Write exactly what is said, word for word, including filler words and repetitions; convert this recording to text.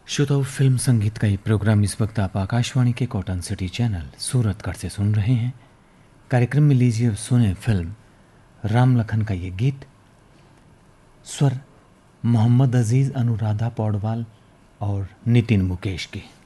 श्रोताओ, film संगीत का ये प्रोग्राम इस वक्त आप आकाशवाणी के कॉटन सिटी चैनल सूरतगढ़ से सुन रहे हैं। कार्यक्रम में लीजिए अब सुने फिल्म राम लखन का ये गीत। स्वर मोहम्मद अजीज, अनुराधा पौडवाल और नितिन मुकेश के।